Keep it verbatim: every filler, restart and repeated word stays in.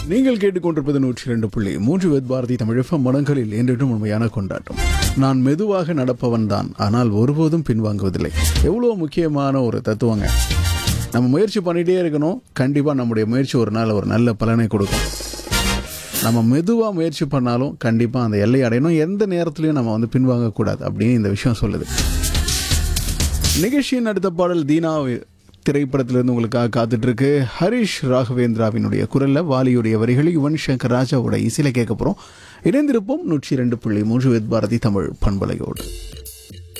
நீங்கள் கேட்டுக்கொண்டிருப்பது நூற்றி இரண்டு புள்ளி மூன்று வேத் பாரதி தமிழக மனங்களில் என்றும் உண்மையான கொண்டாட்டம். நான் மெதுவாக நடப்பவன் தான், ஆனால் ஒருபோதும் பின்வாங்குவதில்லை. எவ்வளோ முக்கியமான ஒரு தத்துவங்க. நம்ம முயற்சி பண்ணிகிட்டே இருக்கணும். கண்டிப்பாக நம்முடைய முயற்சி ஒரு நாள் ஒரு நல்ல பலனை கொடுக்கும். நம்ம மெதுவாக முயற்சி பண்ணாலும் கண்டிப்பாக அந்த எல்லை அடையணும். எந்த நேரத்துலையும் நம்ம வந்து பின்வாங்கக்கூடாது அப்படின்னு இந்த விஷயம் சொல்லுது. நிகழ்ச்சியின் அடுத்த பாடல் தீனா திரைப்படத்திலிருந்து உங்களுக்காக காத்துட்ருக்கு. ஹரிஷ் ராகவேந்திராவினுடைய குரலில், வாலியுடைய வரிகளில் யுவன் சங்கர் ராஜாவோட இசையில கேட்க போகிறோம். இணைந்திருப்போம் நூற்றி இரண்டு புள்ளி மூன்று வேத் பாரதி தமிழ் பண்பலையோடு.